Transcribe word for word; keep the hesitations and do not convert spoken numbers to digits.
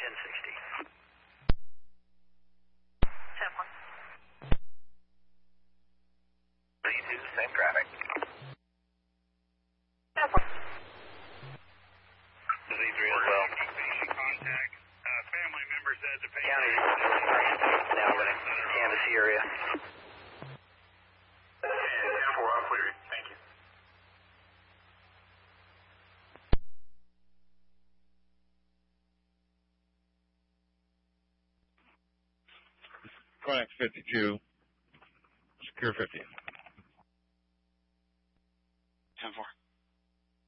ten sixty. ten one. Z two, same traffic. ten one. Z three as well. Contact uh, family members at the County now in Canvas area. ten four, I'll clear it. Thank you. Conex fifty-two, secure fifty. ten four.